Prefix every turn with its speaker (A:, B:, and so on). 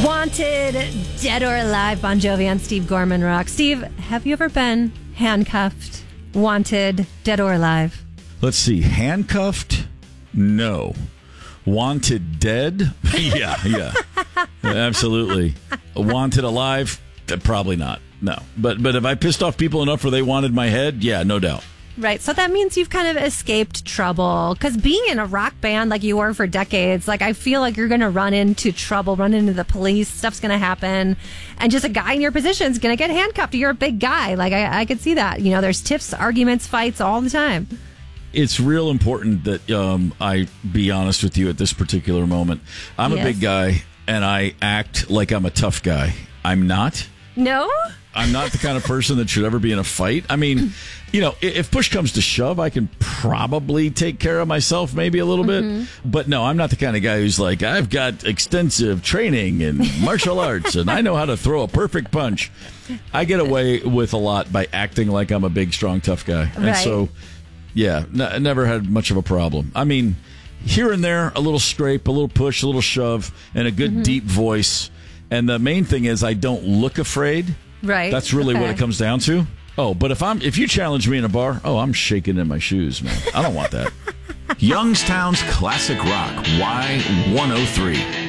A: Wanted, Dead or Alive, Bon Jovi and Steve Gorman rock. Steve, have you ever been handcuffed, wanted, dead or alive?
B: Let's see. Handcuffed? No. Wanted dead? Yeah. Absolutely. Wanted alive? Probably not. No. But if I pissed off people enough where they wanted my head, yeah, no doubt.
A: Right. So that means you've kind of escaped trouble. Because being in a rock band like you were for decades, like I feel like you're going to run into trouble, run into the police, stuff's going to happen. And just a guy in your position is going to get handcuffed. You're a big guy. Like I could see that. You know, there's tiffs, arguments, fights all the time.
B: It's real important that I be honest with you at this particular moment. I'm a big guy, and I act like I'm a tough guy. I'm not.
A: No?
B: I'm not the kind of person that should ever be in a fight. I mean, you know, if push comes to shove, I can probably take care of myself maybe a little bit. But no, I'm not the kind of guy who's like, I've got extensive training in martial arts and I know how to throw a perfect punch. I get away with a lot by acting like I'm a big, strong, tough guy. And so, yeah, never had much of a problem. I mean, here and there, a little scrape, a little push, a little shove, and a good deep voice. And the main thing is I don't look afraid. Right. That's really what it comes down to. Oh, but if you challenge me in a bar, I'm shaking in my shoes, man. I don't want that.
C: Youngstown's Classic Rock, Y103.